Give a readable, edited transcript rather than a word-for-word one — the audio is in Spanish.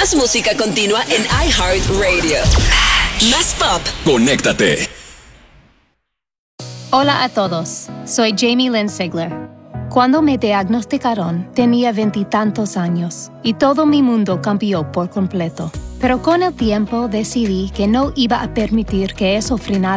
Más música continua en iHeartRadio. Más pop. Conéctate. Hola a todos, soy Jamie Lynn Sigler. Cuando me diagnosticaron, tenía 20 y tantos años y todo mi mundo cambió por completo. Pero con el tiempo decidí que no iba a permitir que eso frenara